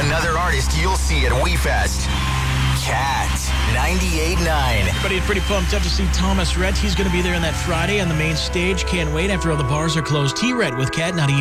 Another artist you'll see at WeFest. Cat 98.9. Everybody's pretty pumped up to see Thomas Rhett. He's going to be there on that Friday on the main stage. Can't wait after all the bars are closed. T-Rhett with Cat 98.9.